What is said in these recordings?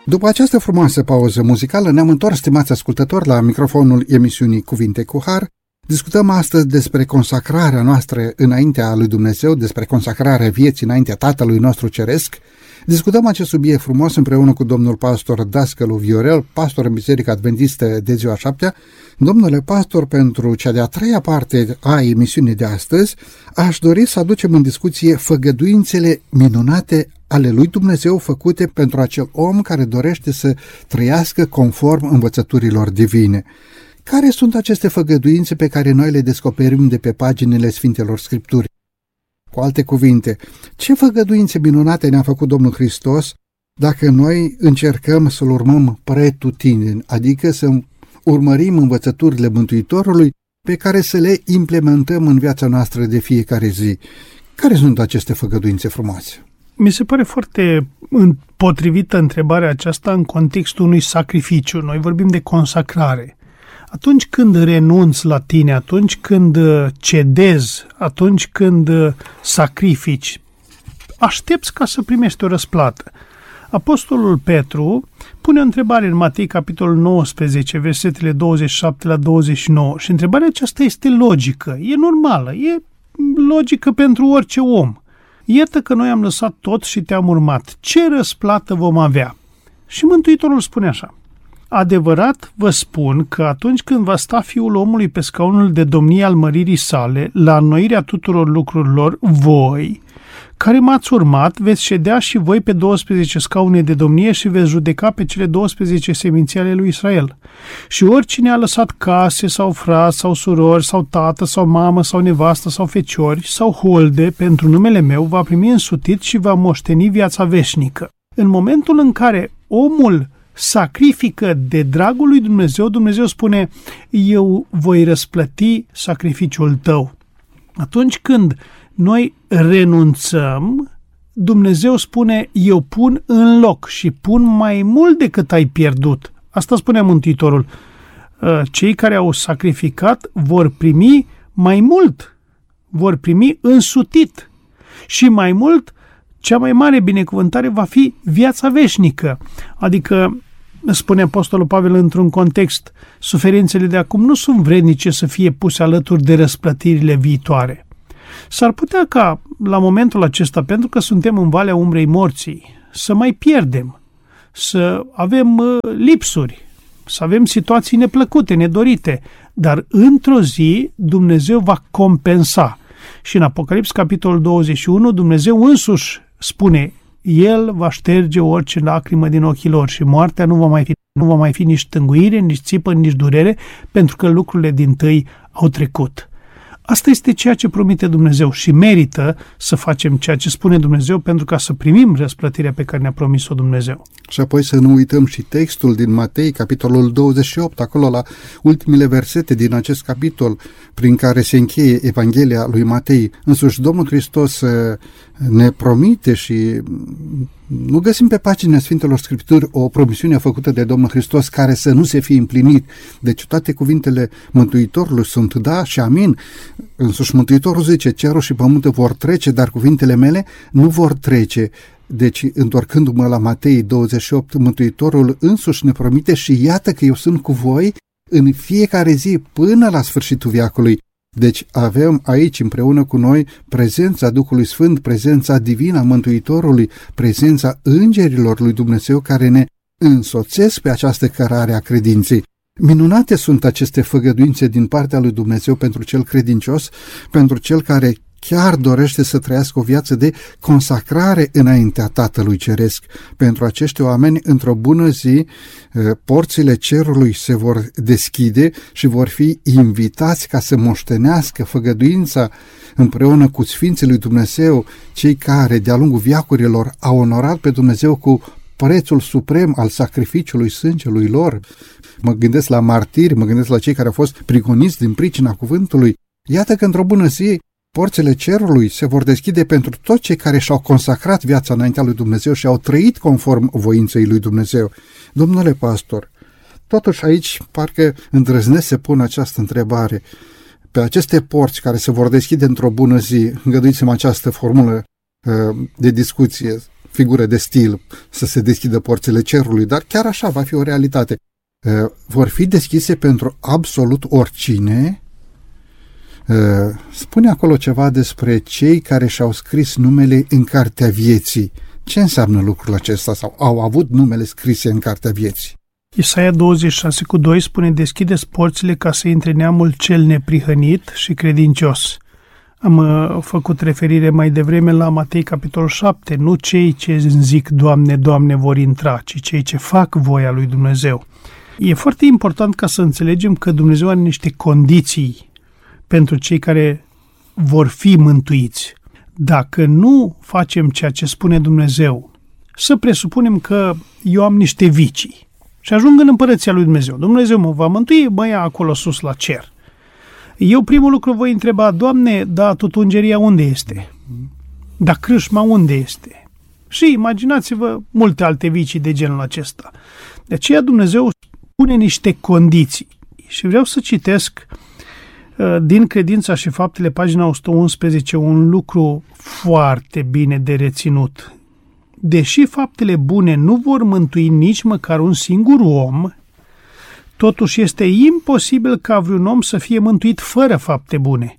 După această frumoasă pauză muzicală ne-am întors, stimați ascultători, la microfonul emisiunii Cuvinte cu Har. Discutăm astăzi despre consacrarea noastră înaintea lui Dumnezeu, despre consacrarea vieții înaintea Tatălui nostru Ceresc. Discutăm acest subiect frumos împreună cu domnul pastor Dascălu Viorel, pastor în Biserica Adventistă de Ziua Șaptea. Domnule pastor, pentru cea de-a treia parte a emisiunii de astăzi, aș dori să aducem în discuție făgăduințele minunate ale lui Dumnezeu făcute pentru acel om care dorește să trăiască conform învățăturilor divine. Care sunt aceste făgăduințe pe care noi le descoperim de pe paginile Sfintelor Scripturi? Cu alte cuvinte, ce făgăduințe minunate ne-a făcut Domnul Hristos dacă noi încercăm să-L urmăm pretutindeni, adică să urmărim învățăturile Mântuitorului pe care să le implementăm în viața noastră de fiecare zi? Care sunt aceste făgăduințe frumoase? Mi se pare foarte potrivită întrebarea aceasta în contextul unui sacrificiu. Noi vorbim de consacrare. Atunci când renunți la tine, atunci când cedezi, atunci când sacrifici, aștepți ca să primești o răsplată. Apostolul Petru pune o întrebare în Matei, capitolul 19, versetele 27 la 29 și întrebarea aceasta este logică, e normală, e logică pentru orice om. Iată că noi am lăsat tot și te-am urmat. Ce răsplată vom avea? Și Mântuitorul spune așa: adevărat vă spun că atunci când va sta Fiul omului pe scaunul de domnie al măririi sale, la înnoirea tuturor lucrurilor, voi, care m-ați urmat, veți ședea și voi pe 12 scaune de domnie și veți judeca pe cele 12 seminții ale lui Israel. Și oricine a lăsat case sau frați sau surori sau tată sau mamă sau nevastă sau feciori sau holde pentru numele meu va primi însutit și va moșteni viața veșnică. În momentul în care omul sacrifică de dragul lui Dumnezeu, Dumnezeu spune: eu voi răsplăti sacrificiul tău. Atunci când noi renunțăm, Dumnezeu spune: eu pun în loc și pun mai mult decât ai pierdut. Asta spune Mântuitorul. Cei care au sacrificat vor primi mai mult, vor primi însutit și mai mult, cea mai mare binecuvântare va fi viața veșnică. Adică, spune Apostolul Pavel într-un context, suferințele de acum nu sunt vrednice să fie puse alături de răsplătirile viitoare. S-ar putea ca, la momentul acesta, pentru că suntem în valea umbrei morții, să mai pierdem, să avem lipsuri, să avem situații neplăcute, nedorite, dar într-o zi Dumnezeu va compensa. Și în Apocalips, capitolul 21, Dumnezeu însuși spune: El va șterge orice lacrimă din ochii lor și moartea nu va mai fi nici tânguire, nici țipă, nici durere, pentru că lucrurile dintâi au trecut. Asta este ceea ce promite Dumnezeu și merită să facem ceea ce spune Dumnezeu pentru ca să primim răsplătirea pe care ne-a promis-o Dumnezeu. Și apoi să nu uităm și textul din Matei, capitolul 28, acolo la ultimele versete din acest capitol prin care se încheie Evanghelia lui Matei. Însuși Domnul Hristos ne promite și nu găsim pe paginile Sfintelor Scripturi o promisiune făcută de Domnul Hristos care să nu se fie împlinit. Deci toate cuvintele Mântuitorului sunt da și amin. Însuși Mântuitorul zice: cerul și pământul vor trece, dar cuvintele mele nu vor trece. Deci, întorcându-mă la Matei 28, Mântuitorul însuși ne promite: și iată că eu sunt cu voi în fiecare zi până la sfârșitul veacului. Deci avem aici împreună cu noi prezența Duhului Sfânt, prezența divină a Mântuitorului, prezența îngerilor lui Dumnezeu care ne însoțesc pe această cărare a credinței. Minunate sunt aceste făgăduințe din partea lui Dumnezeu pentru cel credincios, pentru cel care chiar dorește să trăiască o viață de consacrare înaintea Tatălui Ceresc. Pentru acești oameni, într-o bună zi, porțile cerului se vor deschide și vor fi invitați ca să moștenească făgăduința împreună cu Sfinții lui Dumnezeu, cei care de-a lungul veacurilor au onorat pe Dumnezeu cu prețul suprem al sacrificiului sângelui lor. Mă gândesc la martiri, mă gândesc la cei care au fost prigoniți din pricina cuvântului. Iată că într-o bună zi porțile cerului se vor deschide pentru toți cei care și-au consacrat viața înaintea lui Dumnezeu și au trăit conform voinței lui Dumnezeu. Domnule pastor, totuși aici parcă îndrăznesc să pun această întrebare. Pe aceste porți care se vor deschide într-o bună zi, îngăduiți-mi această formulă de discuție, figură de stil să se deschidă porțile cerului, dar chiar așa va fi o realitate. Vor fi deschise pentru absolut oricine. Spune acolo ceva despre cei care și-au scris numele în cartea vieții. Ce înseamnă lucrul acesta? Sau au avut numele scrise în cartea vieții? Isaia 26:2 spune: deschideți porțile ca să intre neamul cel neprihănit și credincios. Am făcut referire mai devreme la Matei capitolul 7. Nu cei ce zic Doamne, Doamne vor intra, ci cei ce fac voia lui Dumnezeu. E foarte important ca să înțelegem că Dumnezeu are niște condiții pentru cei care vor fi mântuiți. Dacă nu facem ceea ce spune Dumnezeu, să presupunem că eu am niște vicii și ajung în împărăția lui Dumnezeu. Dumnezeu mă va mântui, mă ia acolo sus la cer. Eu primul lucru voi întreba: Doamne, da, tutungeria unde este? Da, crâșma unde este? Și imaginați-vă multe alte vicii de genul acesta. De aceea Dumnezeu pune niște condiții. Și vreau să citesc din Credința și Faptele, pagina 111, un lucru foarte bine de reținut. Deși faptele bune nu vor mântui nici măcar un singur om, totuși este imposibil ca vreun om să fie mântuit fără fapte bune.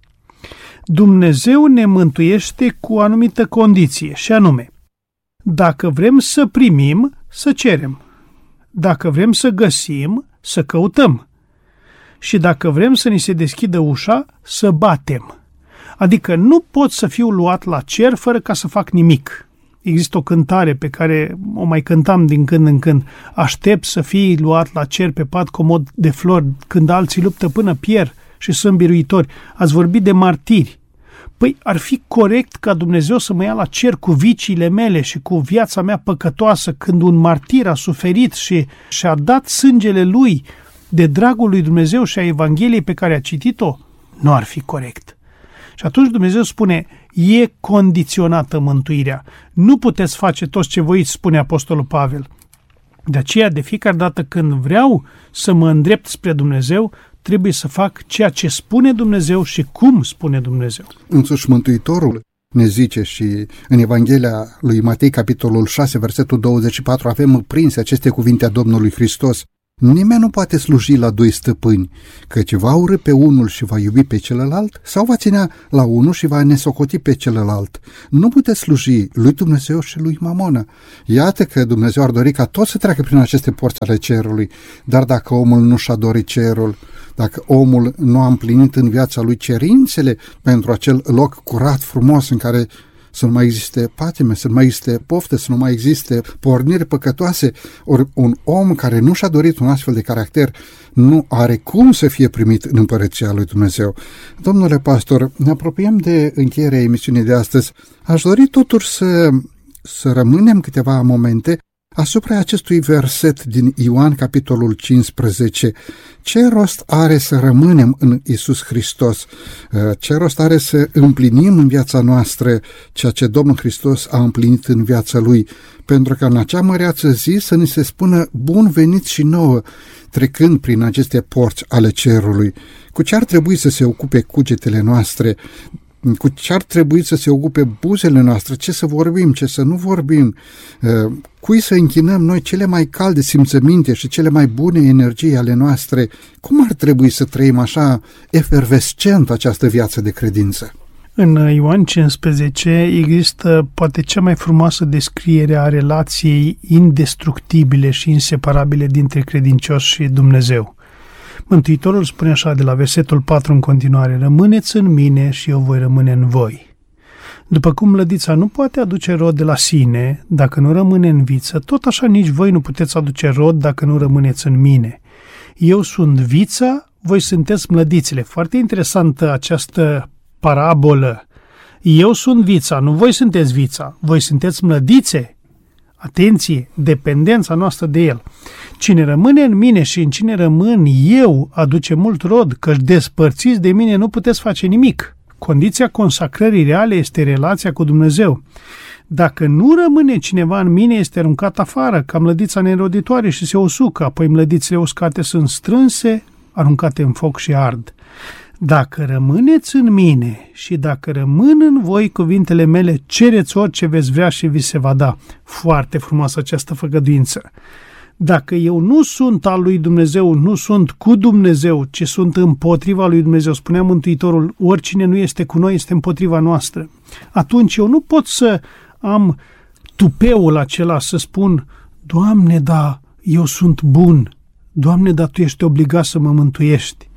Dumnezeu ne mântuiește cu o anumită condiție, și anume: dacă vrem să primim, să cerem; dacă vrem să găsim, să căutăm; și dacă vrem să ni se deschidă ușa, să batem. Adică nu pot să fiu luat la cer fără ca să fac nimic. Există o cântare pe care o mai cântam din când în când: aștept să fii luat la cer pe pat comod de flori, când alții luptă până pierd și sunt biruitori. Ați vorbit de martiri. Păi ar fi corect ca Dumnezeu să mă ia la cer cu viciile mele și cu viața mea păcătoasă, când un martir a suferit și și-a dat sângele lui de dragul lui Dumnezeu și a Evangheliei pe care a citit-o? Nu ar fi corect. Și atunci Dumnezeu spune: e condiționată mântuirea. Nu puteți face toți ce voiți, spune Apostolul Pavel. De aceea, de fiecare dată când vreau să mă îndrept spre Dumnezeu, trebuie să fac ceea ce spune Dumnezeu și cum spune Dumnezeu. Însuși Mântuitorul ne zice, și în Evanghelia lui Matei, capitolul 6, versetul 24, avem prinse aceste cuvinte a Domnului Hristos: nimeni nu poate sluji la doi stăpâni, căci va urî pe unul și va iubi pe celălalt, sau va ținea la unul și va nesocoti pe celălalt. Nu puteți sluji lui Dumnezeu și lui Mamona. Iată că Dumnezeu ar dori ca toți să treacă prin aceste porți ale cerului, dar dacă omul nu și-a dorit cerul, dacă omul nu a împlinit în viața lui cerințele pentru acel loc curat, frumos, în care să nu mai existe patime, să nu mai existe pofte, să nu mai existe porniri păcătoase, ori un om care nu și-a dorit un astfel de caracter nu are cum să fie primit în împărăția lui Dumnezeu. Domnule pastor, ne apropiem de încheierea emisiunii de astăzi. Aș dori totuși să rămânem câteva momente asupra acestui verset din Ioan, capitolul 15. Ce rost are să rămânem în Iisus Hristos? Ce rost are să împlinim în viața noastră ceea ce Domnul Hristos a împlinit în viața Lui? Pentru că în acea măreață zi să ni se spună: bun venit și nouă, trecând prin aceste porți ale cerului. Cu ce ar trebui să se ocupe cugetele noastre? Cu ce ar trebui să se ocupe buzele noastre? Ce să vorbim, ce să nu vorbim? Cui să închinăm noi cele mai calde simțăminte și cele mai bune energii ale noastre? Cum ar trebui să trăim așa efervescent această viață de credință? În Ioan 15 există poate cea mai frumoasă descriere a relației indestructibile și inseparabile dintre credincios și Dumnezeu. Mântuitorul spune așa de la versetul 4 în continuare: rămâneți în mine și eu voi rămâne în voi. După cum lădița nu poate aduce rod de la sine dacă nu rămâne în viță, tot așa nici voi nu puteți aduce rod dacă nu rămâneți în mine. Eu sunt vița, voi sunteți mlădițele. Foarte interesantă această parabolă. Eu sunt vița, nu voi sunteți vița, voi sunteți mlădițe. Atenție, dependența noastră de El. Cine rămâne în mine și în cine rămân eu aduce mult rod, căci despărțiți de mine nu puteți face nimic. Condiția consacrării reale este relația cu Dumnezeu. Dacă nu rămâne cineva în mine, este aruncat afară, ca mlădița neroditoare și se usucă, apoi mlădițele uscate sunt strânse, aruncate în foc și ard. Dacă rămâneți în mine și dacă rămân în voi cuvintele mele, cereți orice veți vrea și vi se va da. Foarte frumoasă această făgăduință. Dacă eu nu sunt al lui Dumnezeu, nu sunt cu Dumnezeu, ci sunt împotriva lui Dumnezeu, spunea Mântuitorul, oricine nu este cu noi este împotriva noastră, atunci eu nu pot să am tupeul acela să spun, Doamne, da, eu sunt bun, Doamne, dar Tu ești obligat să mă mântuiești.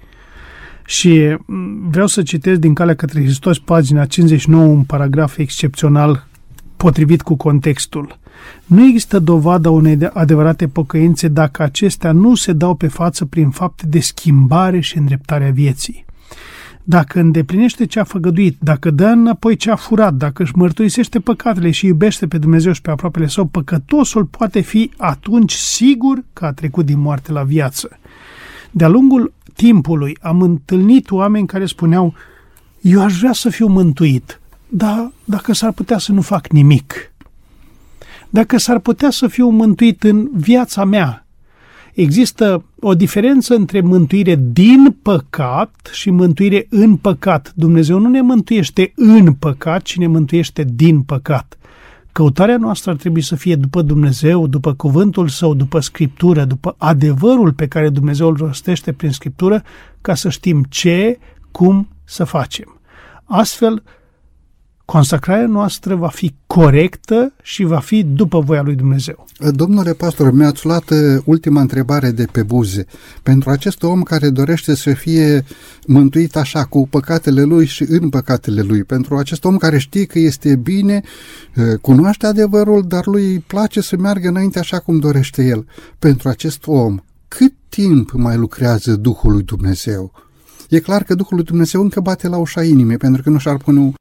Și vreau să citesc din Calea către Hristos, pagina 59, un paragraf excepțional potrivit cu contextul. Nu există dovada unei adevărate pocăințe dacă acestea nu se dau pe față prin fapte de schimbare și îndreptarea vieții. Dacă îndeplinește ce a făgăduit, dacă dă înapoi ce a furat, dacă își mărturisește păcatele și iubește pe Dumnezeu și pe aproapele său, păcătosul poate fi atunci sigur că a trecut din moarte la viață. De-a lungul timpului am întâlnit oameni care spuneau, eu aș vrea să fiu mântuit, dar dacă s-ar putea să nu fac nimic, dacă s-ar putea să fiu mântuit în viața mea. Există o diferență între mântuire din păcat și mântuire în păcat. Dumnezeu nu ne mântuiește în păcat, ci ne mântuiește din păcat. Căutarea noastră ar trebui să fie după Dumnezeu, după cuvântul Său, după Scriptură, după adevărul pe care Dumnezeu îl rostește prin Scriptură, ca să știm ce, cum să facem. Astfel, consacrarea noastră va fi corectă și va fi după voia lui Dumnezeu. Domnule pastor, mi-ați luat ultima întrebare de pe buze. Pentru acest om care dorește să fie mântuit așa, cu păcatele lui și în păcatele lui, pentru acest om care știe că este bine, cunoaște adevărul, dar lui place să meargă înainte așa cum dorește el. Pentru acest om, cât timp mai lucrează Duhul lui Dumnezeu? E clar că Duhul lui Dumnezeu încă bate la ușa inimii, pentru că nu și-ar pune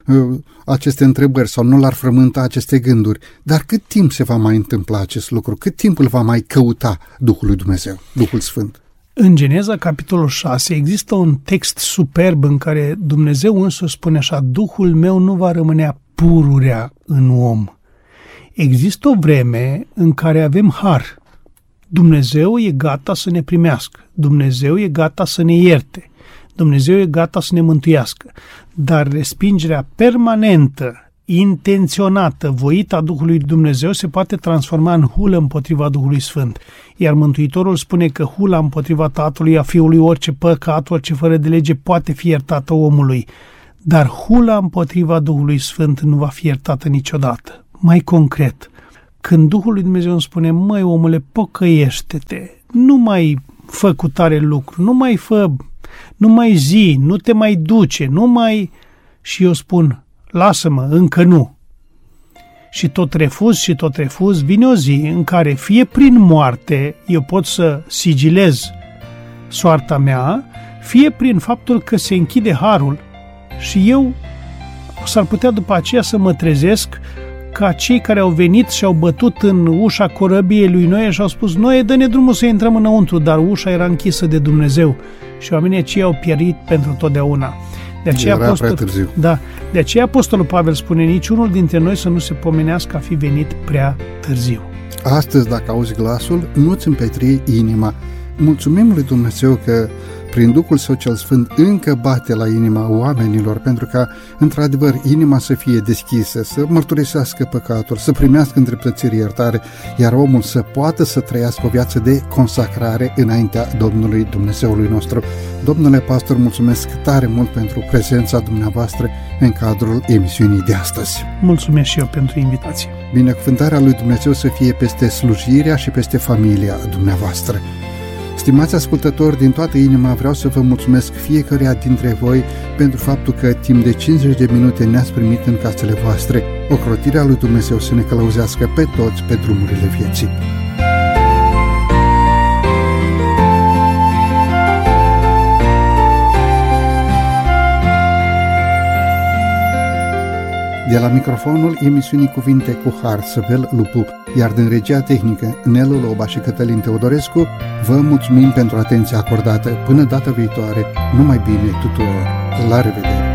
aceste întrebări sau nu l-ar frământa aceste gânduri. Dar cât timp se va mai întâmpla acest lucru? Cât timp îl va mai căuta Duhul lui Dumnezeu, Duhul Sfânt? În Geneza, capitolul 6, există un text superb în care Dumnezeu însuși spune așa, Duhul meu nu va rămânea pururea în om. Există o vreme în care avem har. Dumnezeu e gata să ne primească. Dumnezeu e gata să ne ierte. Dumnezeu e gata să ne mântuiască, dar respingerea permanentă, intenționată, voită a Duhului Dumnezeu se poate transforma în hulă împotriva Duhului Sfânt. Iar Mântuitorul spune că hula împotriva Tatălui, a Fiului, orice păcat, orice fără de lege poate fi iertată omului, dar hula împotriva Duhului Sfânt nu va fi iertată niciodată. Mai concret, când Duhul lui Dumnezeu îmi spune, măi omule, pocăiește-te, nu mai fă cu tare lucru, nu mai zi, nu te mai duce, nu mai... Și eu spun, lasă-mă, încă nu. Și tot refuz, vine o zi în care fie prin moarte eu pot să sigilez soarta mea, fie prin faptul că se închide harul și eu s-ar putea după aceea să mă trezesc ca cei care au venit și au bătut în ușa corăbiei lui Noe și au spus, Noe, dă-ne drumul să intrăm înăuntru, dar ușa era închisă de Dumnezeu și oamenii aceia au pierit pentru totdeauna. De aceea Apostolul Pavel spune, niciunul dintre noi să nu se pomenească a fi venit prea târziu. Astăzi, dacă auzi glasul, nu-ți împetri inima. Mulțumim lui Dumnezeu că prin Duhul Său cel Sfânt încă bate la inima oamenilor, pentru ca, într-adevăr, inima să fie deschisă, să mărturisească păcatul, să primească îndreptățiri, iertare, iar omul să poată să trăiască o viață de consacrare înaintea Domnului Dumnezeului nostru. Domnule pastor, mulțumesc tare mult pentru prezența dumneavoastră în cadrul emisiunii de astăzi. Mulțumesc și eu pentru invitație. Binecuvântarea lui Dumnezeu să fie peste slujirea și peste familia dumneavoastră. Stimați ascultători, din toată inima vreau să vă mulțumesc fiecăruia dintre voi pentru faptul că timp de 50 de minute ne-ați primit în casele voastre. Ocrotirea lui Dumnezeu să ne călăuzească pe toți pe drumurile vieții. De la microfonul emisiunii Cuvinte cu Har, Săvel Lupu, iar din regia tehnică Nelu Loba și Cătălin Teodorescu, vă mulțumim pentru atenția acordată. Până data viitoare, numai bine tuturor! La revedere!